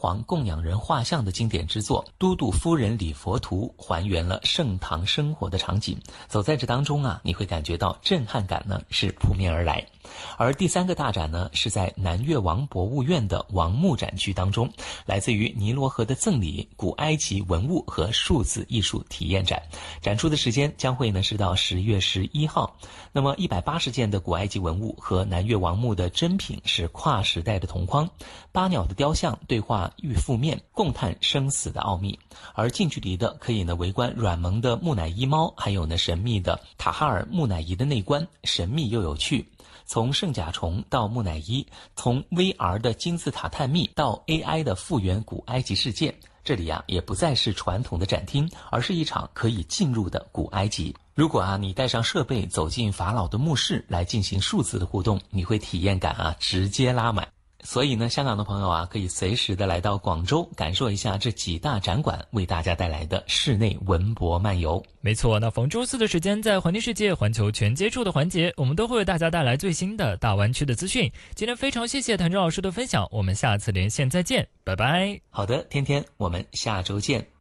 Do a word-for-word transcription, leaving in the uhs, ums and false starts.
皇供养人画像的经典之作《都督夫人礼佛图》还原了盛唐生活的场景，走在这当中啊，你会感觉到震撼感呢是扑面而来。而第三个大展呢，是在南越王博物院的王墓展区当中，来自于尼罗河的赠礼、古埃及文物和数字艺术体验展。展出的时间将会呢是到十月十一号。那么一百八十件的古埃及文物和南越王墓的珍品是跨时代的同框，八鸟的雕像对话玉覆面，共探生死的奥秘。而近距离的可以呢围观软萌的木乃伊猫，还有呢神秘的塔哈尔木乃伊的内观，神秘又有趣。从圣甲虫到木乃伊，从 V R 的金字塔探秘到 A I 的复原古埃及世界，这里啊也不再是传统的展厅，而是一场可以进入的古埃及。如果啊你带上设备走进法老的墓室来进行数字的互动，你会体验感啊直接拉满。所以呢，香港的朋友啊，可以随时的来到广州，感受一下这几大展馆为大家带来的室内文博漫游。 没错，那逢周四的时间，在环听世界环球全接触的环节，我们都会为大家带来最新的大湾区的资讯。今天非常谢谢谭正老师的分享，我们下次连线再见，拜拜。 好的，天天，我们下周见。